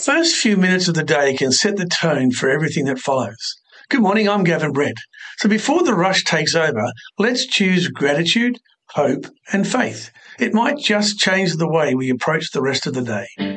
first few minutes of the day can set the tone for everything that follows. Good morning, I'm Gavin Brett. So before the rush takes over, let's choose gratitude, hope, and faith. It might just change the way we approach the rest of the day.